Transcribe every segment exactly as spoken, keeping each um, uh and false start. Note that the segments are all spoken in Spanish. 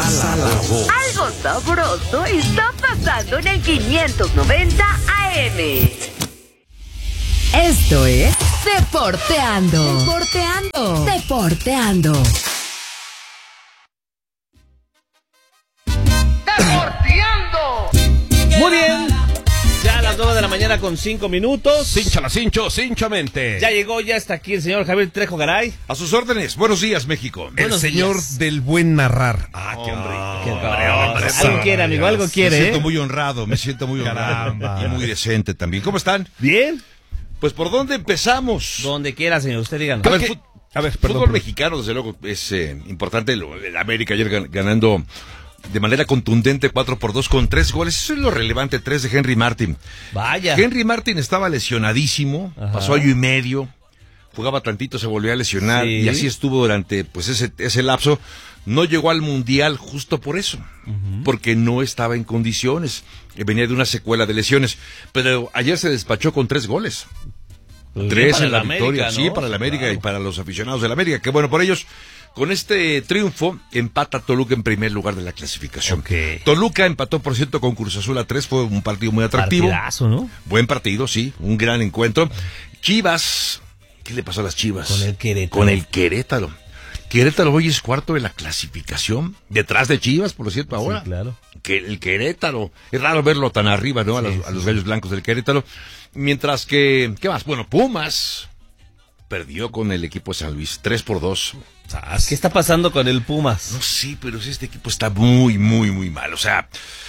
Pasa la voz. Algo sabroso está pasando en el quinientos noventa A M. Esto es Deporteando. Deporteando. Deporteando. ¡Deporteando! Muy bien. Ya a las nueve de la mañana con cinco minutos. Cínchala, cincho, cinchamente. Ya llegó, ya está aquí el señor Javier Trejo Garay. A sus órdenes. Buenos días, México. El Buenos señor días. del buen narrar. Ah, qué Hombre, hombre. qué hombre, hombre, hombre, algo hombre. quiere, amigo, algo Me quiere, siento ¿eh? muy honrado, me siento muy honrado. Caramba. Y muy decente también. ¿Cómo están? Bien. Pues, ¿por dónde empezamos? Donde quiera, señor, usted díganos. A ver, ¿Qué? fut- A ver, fútbol perdón, perdón. mexicano, desde luego, es eh, importante. Lo- El América ayer gan- ganando de manera contundente cuatro por dos con tres goles. Eso es lo relevante, tres de Henry Martin. Vaya. Henry Martin estaba lesionadísimo, Ajá. pasó año y medio, jugaba tantito, se volvió a lesionar, Sí. y así estuvo durante pues ese, ese lapso. No llegó al Mundial justo por eso, porque no estaba en condiciones, eh, venía de una secuela de lesiones, pero ayer se despachó con tres goles. Pues bien Tres para en la el victoria, América, ¿no? sí, para la América Claro. y para los aficionados de la América. Qué bueno por ellos. Con este triunfo, empata Toluca en primer lugar de la clasificación. Ok. Toluca empató, por cierto, con Cruz Azul a tres. Fue un partido muy atractivo. Partidazo, ¿no? Buen partido, sí. Un gran encuentro. Chivas. ¿Qué le pasó a las Chivas? Con el Querétaro. Con el Querétaro. Querétaro hoy es cuarto de la clasificación. Detrás de Chivas, por cierto, ahora. Sí, claro. Que el Querétaro. Es raro verlo tan arriba, ¿no? A los, Sí, a los gallos blancos del Querétaro. Mientras que, ¿qué más? Bueno, Pumas perdió con el equipo de San Luis, tres por dos. ¿Qué está pasando con el Pumas? No, sí, pero este equipo está muy, muy, muy mal. O sea,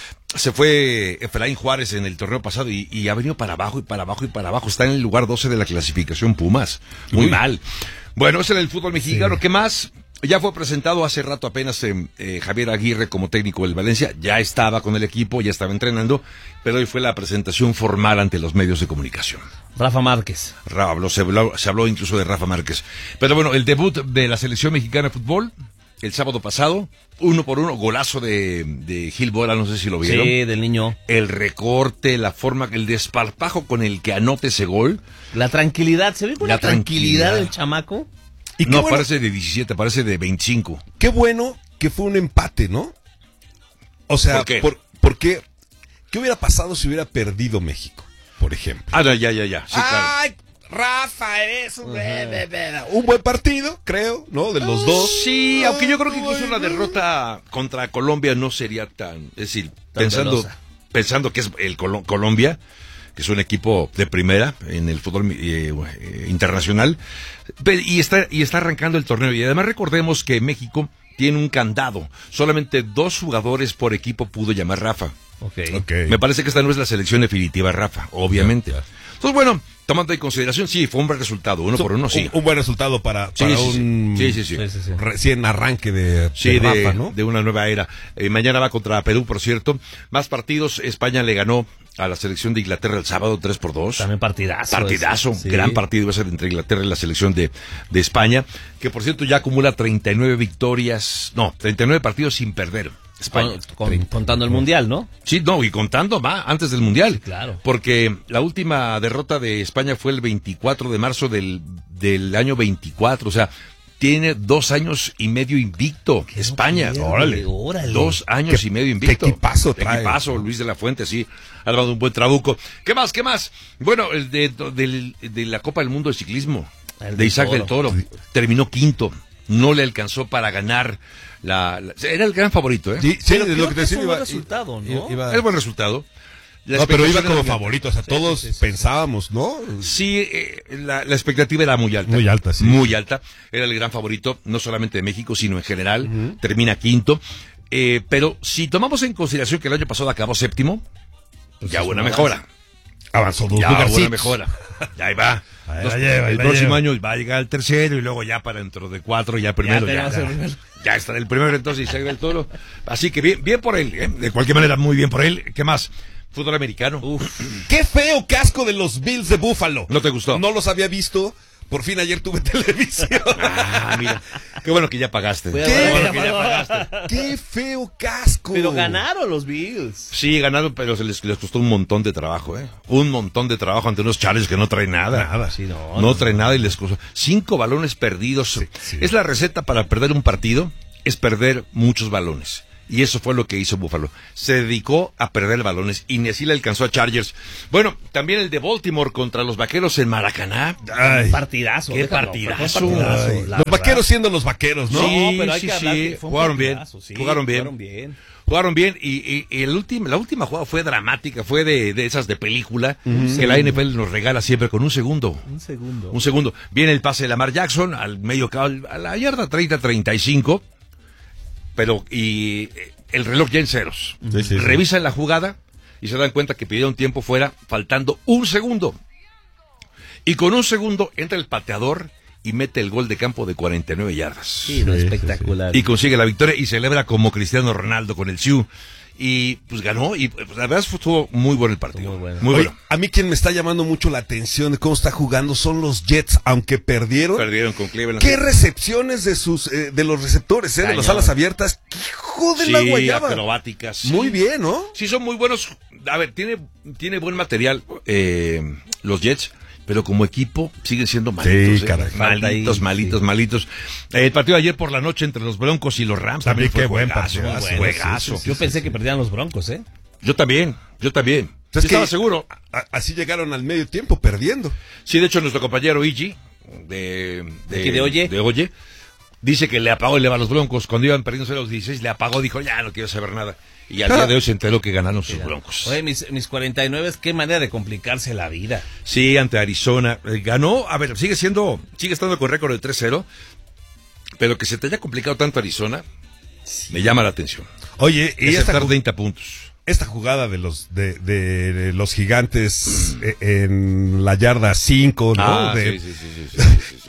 se fue Efraín Juárez en el torneo pasado y, y ha venido para abajo y para abajo y para abajo. Está en el lugar doce de la clasificación Pumas. Muy Uy. mal. Bueno, ese era el fútbol mexicano. Sí. ¿Qué más? Ya fue presentado hace rato apenas eh, eh, Javier Aguirre como técnico del Valencia. Ya estaba con el equipo, ya estaba entrenando, pero hoy fue la presentación formal ante los medios de comunicación. Rafa Márquez. Ra- habló- se, habló, se habló incluso de Rafa Márquez. Pero bueno, el debut de la selección mexicana de fútbol, el sábado pasado, uno por uno, golazo de, de Gil Bola, no sé si lo vieron. Sí, del niño. El recorte, la forma, el desparpajo con el que anota ese gol. La tranquilidad. ¿Se ve con La la tranquilidad tranquilidad. del chamaco? Y qué No, bueno, parece de diecisiete, parece de veinticinco. qué bueno que fue un empate, ¿no? O sea, ¿Por qué? por, ¿por qué? ¿Qué hubiera pasado si hubiera perdido México, por ejemplo? Ah, no, ya, ya, ya. Sí, claro. Ay, Rafa, eres un... un buen partido, creo, ¿no? De los dos. Sí, aunque yo creo que incluso Bueno. una derrota contra Colombia no sería tan, es decir, Tan pensando, penosa. pensando que es el Colo- Colombia, que es un equipo de primera en el fútbol eh, eh, internacional, pe- y está, y está arrancando el torneo. Y además recordemos que México tiene un candado, solamente dos jugadores por equipo pudo llamar Rafa. Ok. Ok. Me parece que esta no es la selección definitiva, Rafa, obviamente. Ya, ya. Entonces, bueno, tomando en consideración, sí, fue un buen resultado, uno por uno, sí. Un, un buen resultado para, Sí, para sí, sí. un Sí, sí, sí. Sí, sí, sí. recién arranque de, Sí, de de, Rafa, ¿no? de una nueva era. Eh, mañana va contra Perú, por cierto. Más partidos. España le ganó a la selección de Inglaterra el sábado tres por dos. También partidazo. Partidazo, ese. Sí. gran partido ese entre Inglaterra y la selección de, de España, que por cierto ya acumula treinta y nueve victorias, no, treinta y nueve partidos sin perder. España. Con- con- contando el Mundial, ¿no? Sí, no, y contando va antes del Mundial. Sí, claro. Porque la última derrota de España fue el veinticuatro de marzo del, del año veinticuatro, o sea, tiene dos años y medio invicto España. pierde, Órale. órale. Dos años Qué- y medio invicto. qué equipazo trae. Equipazo, Luis de la Fuente, sí. Ha dado un buen trabuco. ¿Qué más? ¿Qué más? Bueno, el de, del- de la Copa del Mundo de Ciclismo, El de del Isaac del Toro. Toro, terminó quinto. No le alcanzó para ganar la, la- era el gran favorito, ¿eh? Sí, sí, Pero es creo lo que te que es decía. un iba- buen resultado, ¿no? iba- Es buen resultado. La no, pero iba expectación como era- favorito, o sea, todos sí, sí, sí. pensábamos, ¿no? Sí, eh, la, la expectativa era muy alta. Muy alta, sí. Muy alta. Era el gran favorito, no solamente de México, sino en general. Termina quinto. Eh, pero si tomamos en consideración que el año pasado acabó séptimo, ya es hubo una un mejora. Avanzó dos Ya hubo una lugarcitos. mejora. Ya ahí va. Ahí Los- la lleva, ahí el la próximo lleva. año va a llegar el tercero y luego ya para dentro de cuatro ya primero. Ya, tenemos ya, el primero. ya está el primero entonces Isaac del Toro. Así que bien, bien por él. ¿eh? De cualquier manera, muy bien por él. ¿Qué más? Fútbol americano. Qué feo casco de los Bills de Buffalo. ¿No te gustó? No los había visto. Por fin ayer tuve televisión. Ah, mira. Qué bueno que ya pagaste. Fue a- Qué bueno ya que ya pagó. pagaste. Qué feo casco. Pero ganaron los Bills. Sí, ganaron, pero se les, les costó un montón de trabajo, ¿eh? Un montón de trabajo ante unos Chargers que no traen nada. Nada. Sí, no, No, no. traen nada y les costó. Cinco balones perdidos. sí. Es la receta para perder un partido, es perder muchos balones. Y eso fue lo que hizo Buffalo. Se dedicó a perder balones y ni así le alcanzó a Chargers. Bueno, también el de Baltimore contra los Vaqueros en Maracaná. Ay, partidazo. Qué déjalo, partidazo. fue un partidazo, ay. la Los verdad. vaqueros siendo los vaqueros, ¿no? No, Sí, pero hay sí, que hablar sí. que fue un Jugaron bien, partidazo, sí, jugaron bien. Jugaron bien. Jugaron bien y, y, y el último, la última jugada fue dramática, fue de, de esas de película que la N F L nos regala siempre con un segundo. Un segundo. Un segundo. Viene el pase de Lamar Jackson al medio al- a la yarda treinta treinta y cinco, pero y el reloj ya en ceros. Sí, sí, sí. Revisan la jugada y se dan cuenta que pidieron tiempo fuera faltando un segundo. Y con un segundo entra el pateador y mete el gol de campo de cuarenta y nueve yardas. Sí, no, Sí, sí, espectacular. Y consigue la victoria y celebra como Cristiano Ronaldo con el Sioux. Y pues ganó y pues, la verdad estuvo muy bueno el partido. Muy bueno. Muy Oye, bueno. a mí quien me está llamando mucho la atención de cómo está jugando son los Jets, aunque perdieron. Perdieron con Cleveland. ¿Qué recepciones de sus eh, de los receptores, eh, de las Cañón. alas abiertas? ¡Hijo de Sí, la guayaba! acrobáticas. sí. Muy bien, ¿no? Sí, son muy buenos. A ver, tiene, tiene buen material eh, los Jets, pero como equipo siguen siendo malitos. Sí, eh. caray. Falta ahí, Malitos, malitos, sí. malitos. Eh, el partido de ayer por la noche entre los Broncos y los Rams También también fue qué buen juegazo, partidazo, muy ¿eh? juegazo. Sí, sí, Yo pensé que perdían los Broncos, ¿eh? Yo también, yo también. Es Sí, que estaba seguro. a- así llegaron al medio tiempo perdiendo. Sí, de hecho, nuestro compañero Igi, de, ¿De qué, de Oye? de Oye, dice que le apagó el leva a los Broncos. Cuando iban perdiendo cero a los dieciséis, le apagó, dijo, ya no quiero saber nada. Y al día de hoy se enteró que ganaron sus Broncos. Oye, mis, mis cuarenta y nueve, qué manera de complicarse la vida. Sí, ante Arizona. Eh, ganó, a ver, sigue siendo, sigue estando con récord de tres cero, pero que se te haya complicado tanto Arizona, me llama la atención. Oye, y Es esta, estar ju- treinta puntos. esta jugada de los de, de- de los gigantes eh, en la yarda cinco, ¿no? Ah, De- sí, sí, sí, sí, sí, sí, sí.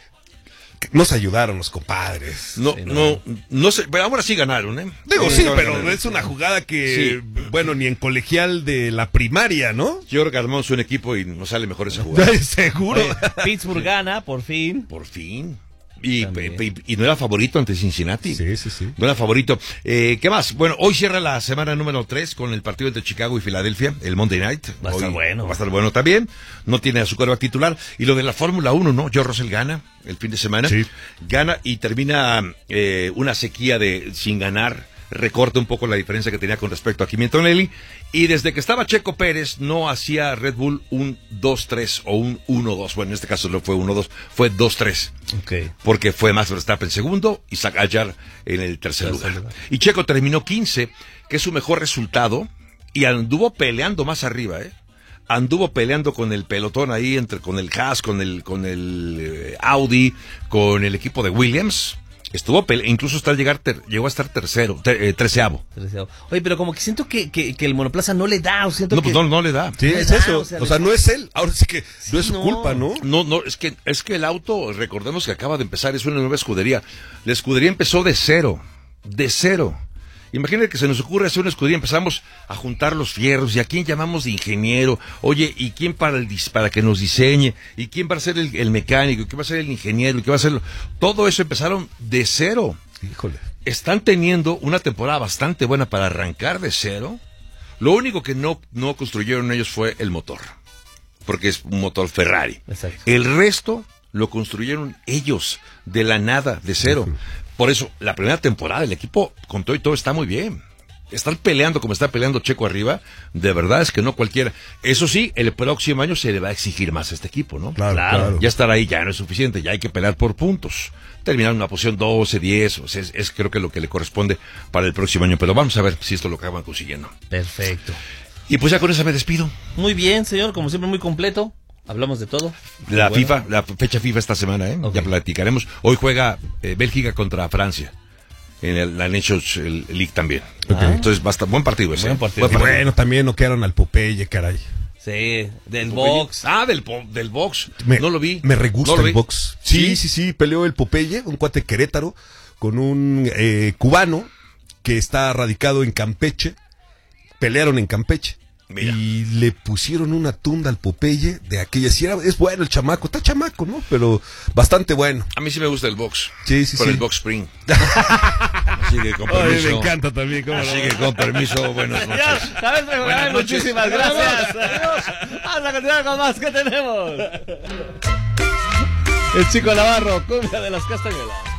Nos ayudaron los compadres. No, Sí, no, no. no sé, pero ahora sí ganaron, ¿eh? Digo, sí, ganaron. pero es una jugada que, Sí. bueno, ni en colegial de la primaria, ¿no? Yo creo que armamos un equipo y nos sale mejor esa jugada. Seguro. Oye, Pittsburgh gana, por fin. Por fin. Y, También. y- y no era favorito ante Cincinnati. Sí, sí, sí. No era favorito. Eh, ¿Qué más? Bueno, hoy cierra la semana número tres con el partido entre Chicago y Filadelfia, el Monday Night. Va a estar Hoy bueno. Va a estar bueno también. No tiene a su quarterback titular. Y lo de la Fórmula uno, ¿no? Joe Russell gana el fin de semana. Sí. Gana y termina eh, una sequía de sin ganar. Recorta un poco la diferencia que tenía con respecto a Kimi Antonelli. Y desde que estaba Checo Pérez, no hacía Red Bull un dos tres o un uno dos. Bueno, en este caso no fue uno dos, fue dos tres. Ok. Porque fue Max Verstappen segundo y Sakhar en el tercer lugar. Y Checo terminó quince, que es su mejor resultado, y anduvo peleando más arriba, ¿eh? Anduvo peleando con el pelotón ahí, entre con el Haas, con el, con el eh, Audi, con el equipo de Williams. Estuvo pele incluso hasta llegar ter llegó a estar tercero, ter eh, treceavo. Oye, pero como que siento que, que, que el monoplaza no le da, o siento No, que... pues no, no le da. Sí, No es da, eso. o sea, O sea, no es él. Ahora sí que no es su no. culpa, ¿no? No, no, es que, es que el auto, recordemos que acaba de empezar, es una nueva escudería. La escudería empezó de cero, de cero. Imagínate que se nos ocurre hacer una escudería, empezamos a juntar los fierros, y a quién llamamos de ingeniero, oye, y quién para el dis- para que nos diseñe, y quién va a ser el, el mecánico, y quién va a ser el ingeniero, y quién va a ser... Todo eso empezaron de cero. Híjole. Están teniendo una temporada bastante buena para arrancar de cero. Lo único que no, no construyeron ellos fue el motor, porque es un motor Ferrari. Exacto. El resto lo construyeron ellos, de la nada, de cero. Por eso, la primera temporada, el equipo con todo y todo está muy bien. Están peleando como está peleando Checo arriba, de verdad es que no cualquiera. Eso sí, el próximo año se le va a exigir más a este equipo, ¿no? Claro, claro. Ya estar ahí ya no es suficiente, ya hay que pelear por puntos. Terminar en una posición doce, diez, o sea, es, es creo que lo que le corresponde para el próximo año. Pero vamos a ver si esto lo acaban consiguiendo. Perfecto. Y pues ya con eso me despido. Muy bien, señor, como siempre muy completo. Hablamos de todo. La Muy bueno. FIFA, la fecha FIFA esta semana, ¿eh? Ok. Ya platicaremos. Hoy juega eh, Bélgica contra Francia. En el, la Nations League también. Ok. Entonces va a estar buen partido ese. Buen ¿eh? partido. Y bueno, también no quedaron al Popeye, caray. Sí, del box. Ah, del, po- del box. Me, no lo vi. Me re gusta No lo el vi. box. Sí, sí, sí, peleó el Popeye, un cuate Querétaro, con un eh, cubano que está radicado en Campeche. Pelearon en Campeche. Mira. Y le pusieron una tunda al Popeye de aquella. Sí, era- es bueno el chamaco, está chamaco, ¿no? Pero bastante bueno. A mí sí me gusta el box. Sí, sí, Por sí. el box spring. Así que con permiso. también, cómo Así que con permiso, buenas noches. Ya, ¿sabes? Buenas noches. Muchísimas gracias. Adiós. Vamos a continuar con más. ¿Qué tenemos? El Chico Navarro, cumbia de las castañuelas.